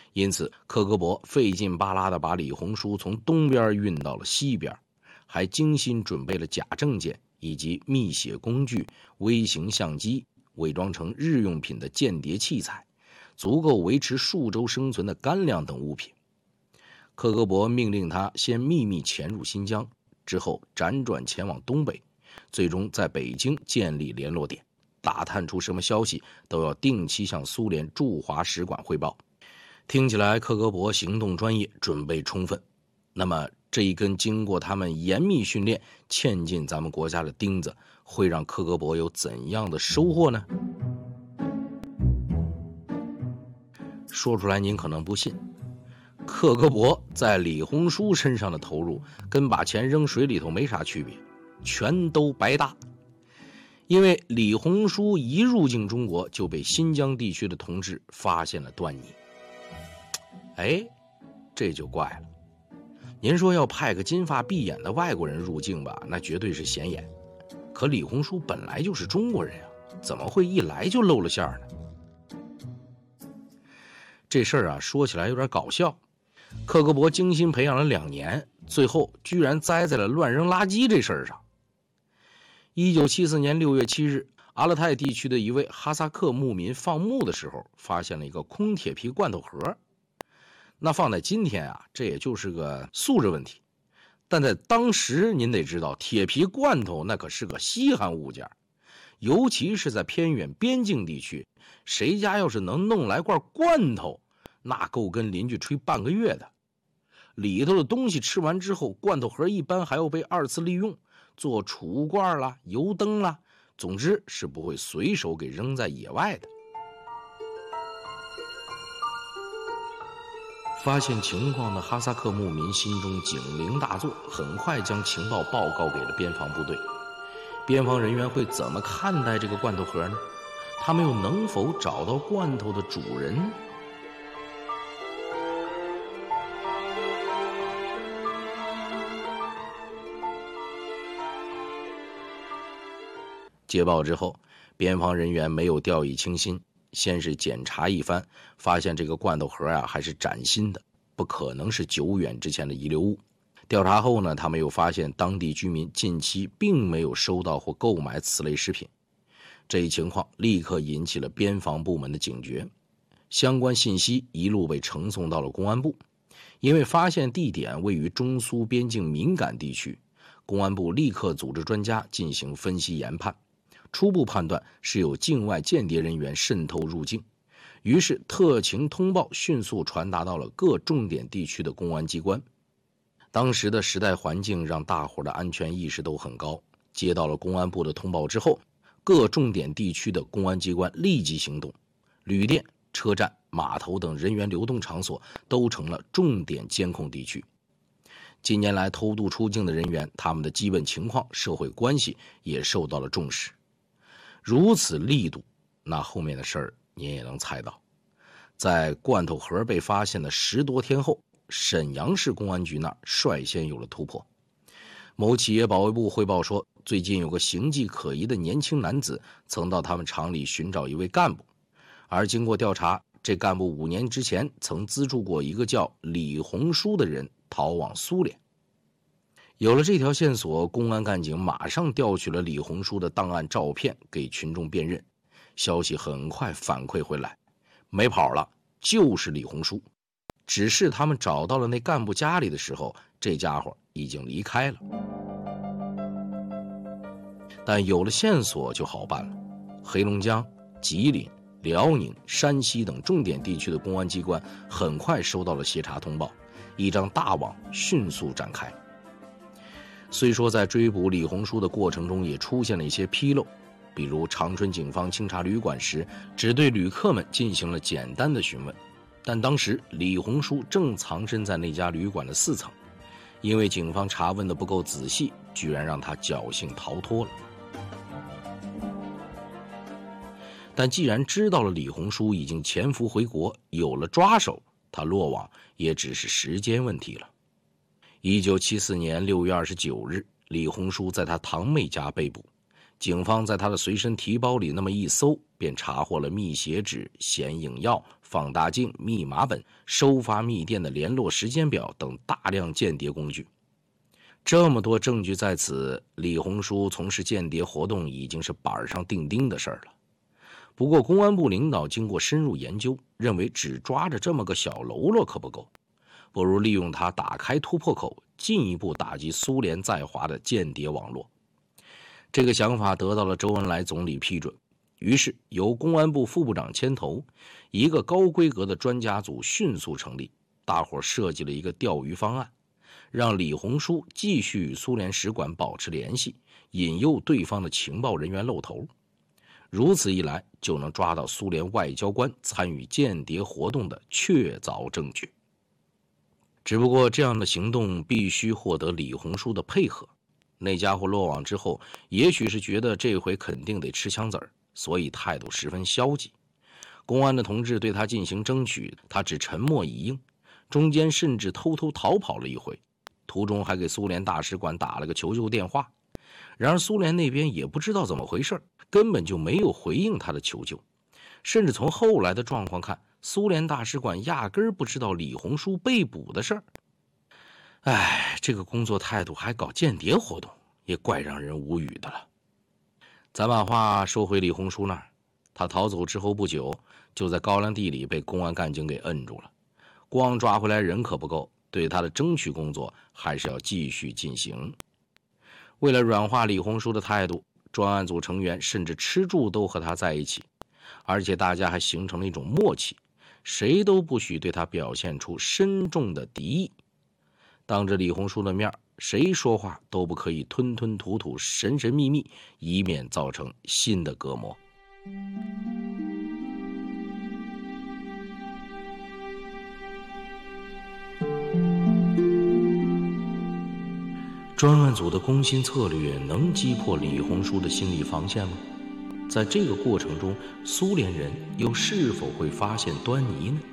因此克格勃费劲巴拉地把李鸿书从东边运到了西边，还精心准备了假证件以及密写工具、微型相机，伪装成日用品的间谍器材，足够维持数周生存的干粮等物品。克格勃命令他先秘密潜入新疆，之后辗转前往东北，最终在北京建立联络点，打探出什么消息都要定期向苏联驻华使馆汇报。听起来克格勃行动专业，准备充分。那么这一根经过他们严密训练嵌进咱们国家的钉子，会让克格勃有怎样的收获呢？说出来您可能不信，克格勃在李鸿书身上的投入跟把钱扔水里头没啥区别，全都白搭。因为李鸿书一入境中国就被新疆地区的同志发现了端倪。这就怪了。您说要派个金发碧眼的外国人入境吧，那绝对是显眼。可李鸿书本来就是中国人啊，怎么会一来就露了馅呢？这事儿啊，说起来有点搞笑。克格勃精心培养了2年，最后居然栽在了乱扔垃圾这事儿上。1974年6月7日，阿勒泰地区的一位哈萨克牧民放牧的时候，发现了一个空铁皮罐头盒。那放在今天啊，这也就是个素质问题，但在当时您得知道，铁皮罐头那可是个稀罕物件，尤其是在偏远边境地区，谁家要是能弄来罐罐头，那够跟邻居吹半个月的。里头的东西吃完之后，罐头盒一般还要被2次利用，做储物罐啦、油灯啦，总之是不会随手给扔在野外的。发现情况的哈萨克牧民心中警铃大作，很快将情报报告给了边防部队。边防人员会怎么看待这个罐头盒呢？他们又能否找到罐头的主人？接报之后，边防人员没有掉以轻心，先是检查一番，发现这个罐头盒啊还是崭新的，不可能是久远之前的遗留物。调查后呢，他们又发现当地居民近期并没有收到或购买此类食品。这一情况立刻引起了边防部门的警觉，相关信息一路被呈送到了公安部。因为发现地点位于中苏边境敏感地区，公安部立刻组织专家进行分析研判，初步判断是有境外间谍人员渗透入境，于是特情通报迅速传达到了各重点地区的公安机关。当时的时代环境让大伙的安全意识都很高，接到了公安部的通报之后，各重点地区的公安机关立即行动，旅店、车站、码头等人员流动场所都成了重点监控地区。近年来偷渡出境的人员，他们的基本情况、社会关系也受到了重视。如此力度，那后面的事儿您也能猜到。在罐头盒被发现的10多天后，沈阳市公安局那儿率先有了突破。某企业保卫部汇报说，最近有个形迹可疑的年轻男子曾到他们厂里寻找一位干部，而经过调查，这干部5年之前曾资助过一个叫李鸿书的人逃往苏联。有了这条线索，公安干警马上调取了李鸿书的档案照片给群众辨认。消息很快反馈回来，没跑了，就是李鸿书。只是他们找到了那干部家里的时候，这家伙已经离开了。但有了线索就好办了。黑龙江、吉林、辽宁、山西等重点地区的公安机关很快收到了协查通报，一张大网迅速展开。虽说在追捕李鸿书的过程中也出现了一些纰漏，比如长春警方清查旅馆时只对旅客们进行了简单的询问，但当时李鸿书正藏身在那家旅馆的4层，因为警方查问的不够仔细，居然让他侥幸逃脱了。但既然知道了李鸿书已经潜伏回国，有了抓手，他落网也只是时间问题了。1974年6月29日，李鸿书在他堂妹家被捕，警方在他的随身提包里那么一搜，便查获了密写纸、显影药、 放大镜、密码本、收发密电的联络时间表等大量间谍工具。这么多证据在此，李鸿书从事间谍活动已经是板上钉钉的事儿了。不过公安部领导经过深入研究，认为只抓着这么个小喽啰可不够，不如利用它打开突破口，进一步打击苏联在华的间谍网络。这个想法得到了周恩来总理批准，于是由公安部副部长牵头，一个高规格的专家组迅速成立，大伙设计了一个钓鱼方案，让李鸿书继续与苏联使馆保持联系，引诱对方的情报人员露头。如此一来，就能抓到苏联外交官参与间谍活动的确凿证据。只不过这样的行动必须获得李鸿书的配合。那家伙落网之后，也许是觉得这回肯定得吃枪子儿，所以态度十分消极。公安的同志对他进行争取，他只沉默以应，中间甚至偷偷逃跑了一回，途中还给苏联大使馆打了个求救电话。然而苏联那边也不知道怎么回事，根本就没有回应他的求救，甚至从后来的状况看，苏联大使馆压根儿不知道李鸿书被捕的事儿。这个工作态度还搞间谍活动，也怪让人无语的了。咱把话说回李鸿书那儿，他逃走之后不久，就在高粱地里被公安干警给摁住了。光抓回来人可不够，对他的争取工作还是要继续进行。为了软化李鸿书的态度，专案组成员甚至吃住都和他在一起，而且大家还形成了一种默契，谁都不许对他表现出深重的敌意。当着李鸿书的面，谁说话都不可以吞吞吐吐、神神秘秘，以免造成新的隔膜。专案组的攻心策略能击破李鸿书的心理防线吗？在这个过程中，苏联人又是否会发现端倪呢？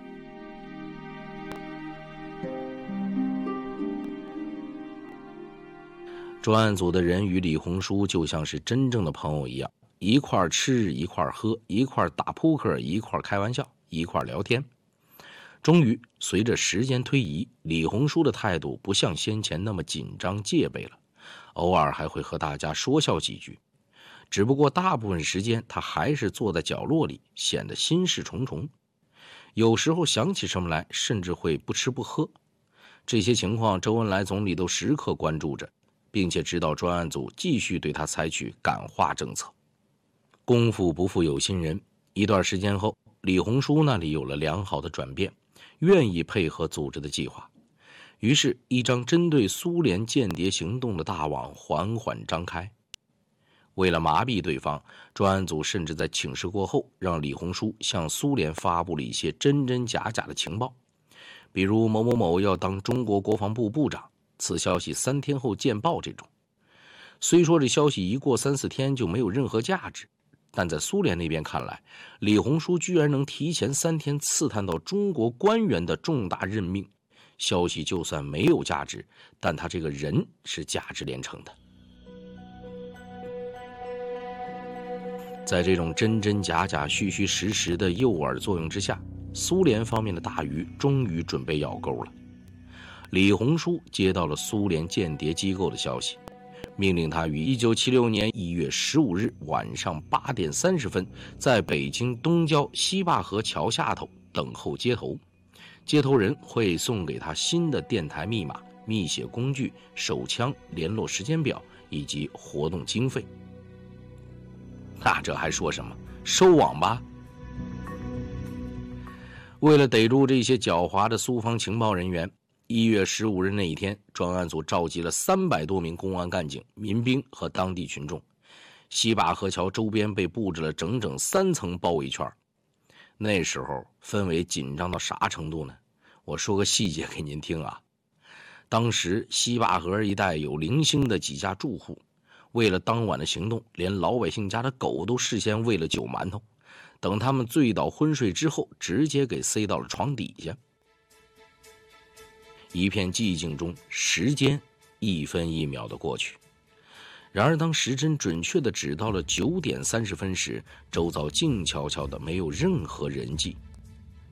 专案组的人与李鸿书就像是真正的朋友一样，一块吃，一块喝，一块打扑克，一块开玩笑，一块聊天。终于，随着时间推移，李鸿书的态度不像先前那么紧张戒备了，偶尔还会和大家说笑几句。只不过大部分时间他还是坐在角落里，显得心事重重。有时候想起什么来，甚至会不吃不喝。这些情况，周恩来总理都时刻关注着，并且指导专案组继续对他采取感化政策。功夫不负有心人，一段时间后，李鸿书那里有了良好的转变，愿意配合组织的计划。于是，一张针对苏联间谍行动的大网缓缓张开。为了麻痹对方，专案组甚至在请示过后，让李鸿书向苏联发布了一些真真假假的情报，比如某某某要当中国国防部部长，此消息3天后见报这种。虽说这消息一过3、4天就没有任何价值，但在苏联那边看来，李鸿书居然能提前3天刺探到中国官员的重大任命，消息就算没有价值，但他这个人是价值连城的。在这种真真假假、虚虚实实的诱饵作用之下，苏联方面的大鱼终于准备咬钩了。李鸿书接到了苏联间谍机构的消息，命令他于1976年1月15日晚上8点30分在北京东郊西坝河桥下头等候接头，接头人会送给他新的电台密码、密写工具、手枪、联络时间表以及活动经费。这还说什么？收网吧！为了逮住这些狡猾的苏方情报人员，1月15日那一天，专案组召集了300多名公安干警、民兵和当地群众。西坝河桥周边被布置了整整3层包围圈。那时候氛围紧张到啥程度呢？我说个细节给您听啊。当时西坝河一带有零星的几家住户，为了当晚的行动，连老百姓家的狗都事先喂了酒馒头，等他们醉倒昏睡之后，直接给塞到了床底下。一片寂静中，时间1分1秒的过去。然而当时针准确地指到了9点30分时，周遭静悄悄的，没有任何人迹。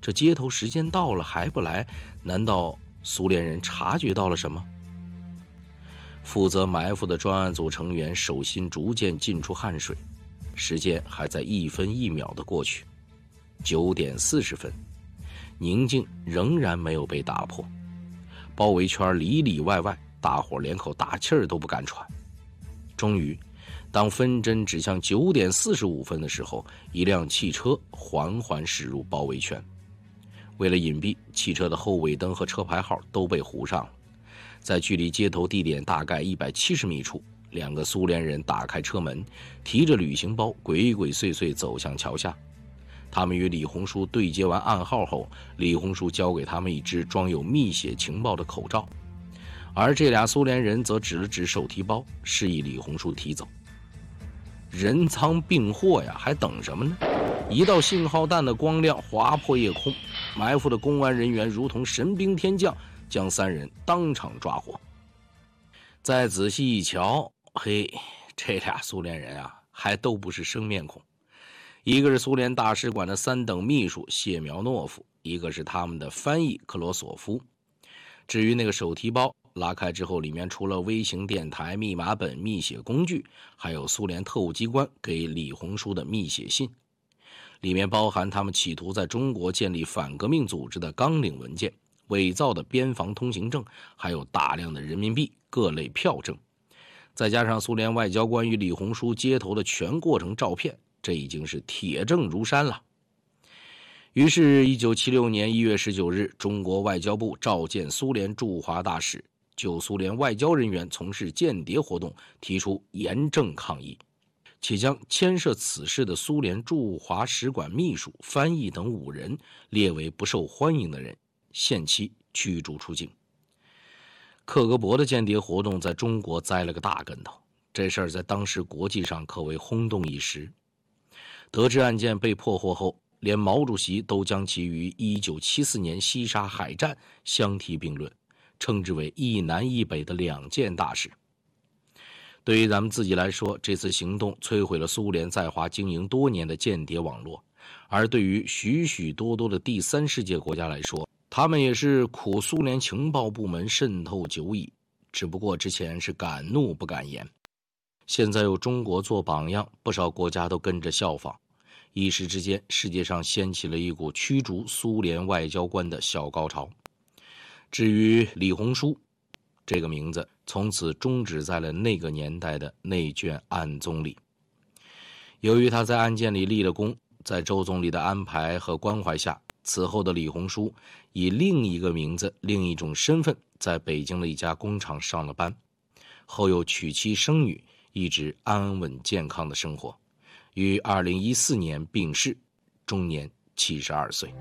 这接头时间到了还不来，难道苏联人察觉到了什么？负责埋伏的专案组成员手心逐渐浸出汗水，时间还在1分1秒的过去。9点40分，宁静仍然没有被打破，包围圈里里外外，大伙连口大气儿都不敢喘。终于，当分针指向9点45分的时候，一辆汽车缓缓驶入包围圈。为了隐蔽，汽车的后尾灯和车牌号都被糊上了。在距离接头地点大概170米处，2个苏联人打开车门，提着旅行包鬼鬼祟祟走向桥下。他们与李红书对接完暗号后，李红书交给他们一只装有密写情报的口罩，而这俩苏联人则指了指手提包，示意李红书提走。人赃并获呀，还等什么呢？一道信号弹的光亮划破夜空，埋伏的公安人员如同神兵天将，将3人当场抓获。再仔细一瞧，嘿，这俩苏联人啊，还都不是生面孔。一个是苏联大使馆的3等秘书谢苗诺夫，一个是他们的翻译克罗索夫。至于那个手提包，拉开之后，里面除了微型电台、密码本、密写工具，还有苏联特务机关给李红书的密写信，里面包含他们企图在中国建立反革命组织的纲领文件、伪造的边防通行证，还有大量的人民币各类票证，再加上苏联外交官与李红书接头的全过程照片，这已经是铁证如山了。于是1976年1月19日，中国外交部召见苏联驻华大使，就苏联外交人员从事间谍活动提出严正抗议，且将牵涉此事的苏联驻华使馆秘书、翻译等5人列为不受欢迎的人，限期驱逐出境。克格勃的间谍活动在中国栽了个大跟头，这事儿在当时国际上可谓轰动一时。得知案件被破获后，连毛主席都将其与1974年西沙海战相提并论，称之为一南一北的2件大事。对于咱们自己来说，这次行动摧毁了苏联在华经营多年的间谍网络，而对于许许多多的第三世界国家来说，他们也是苦苏联情报部门渗透久矣，只不过之前是敢怒不敢言。现在有中国做榜样，不少国家都跟着效仿，一时之间世界上掀起了一股驱逐苏联外交官的小高潮。至于李红书这个名字，从此终止在了那个年代的内卷案宗里。由于他在案件里立了功，在周总理的安排和关怀下，此后的李红书以另一个名字、另一种身份，在北京的一家工厂上了班，后又娶妻生女，一直安稳健康的生活，于2014年病逝，终年72岁。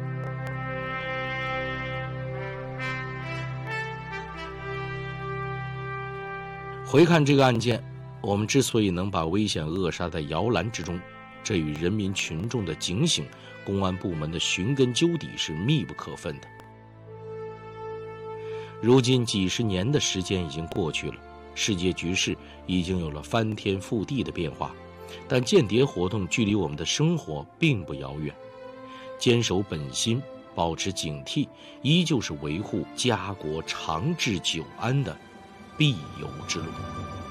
回看这个案件，我们之所以能把危险扼杀在摇篮之中，这与人民群众的警醒、公安部门的寻根究底是密不可分的。如今几十年的时间已经过去了，世界局势已经有了翻天覆地的变化，但间谍活动距离我们的生活并不遥远。坚守本心，保持警惕，依旧是维护家国长治久安的必由之路。